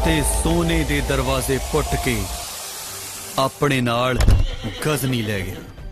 ते सोने दे दरवाजे पुट के अपने नाल गजनी लै गया।